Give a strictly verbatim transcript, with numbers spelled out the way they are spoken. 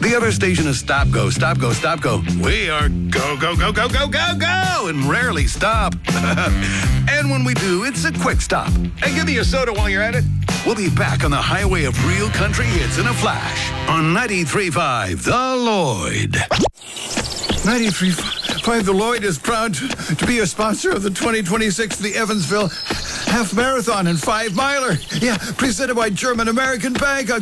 The other station is stop, go, stop, go, stop, go. We are go, go, go, go, go, go, go, and rarely stop. And when we do, it's a quick stop. Hey, give me a soda while you're at it. We'll be back on the highway of real country hits in a flash on ninety-three point five The Lloyd. ninety-three point five The Lloyd is proud to, to be a sponsor of the twenty twenty-six The Evansville Half Marathon and Five Miler. Yeah, presented by German American Bank.